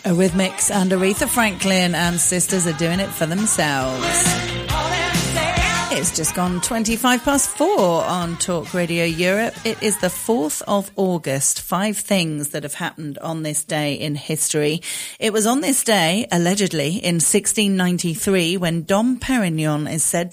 Eurythmics and Aretha Franklin and sisters are doing it for themselves. It's just gone 4:25 on Talk Radio Europe. It is the 4th of August. 5 things that have happened on this day in history. It was on this day, allegedly, in 1693, when Dom Perignon is said